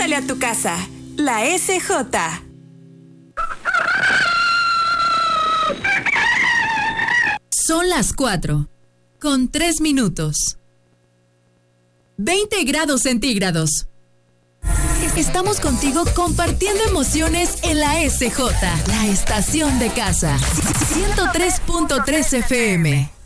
Huele a tu casa. La SJ. Son las 4:03. 20 grados centígrados. Estamos contigo compartiendo emociones en la SJ, la estación de casa. 103.3 FM.